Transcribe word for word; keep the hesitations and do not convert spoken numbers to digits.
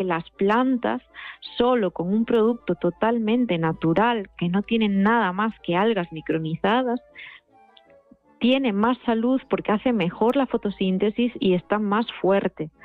las plantas, solo con un producto totalmente natural, que no tiene nada más que algas micronizadas, tiene más salud porque hace mejor la fotosíntesis y está más fuerte.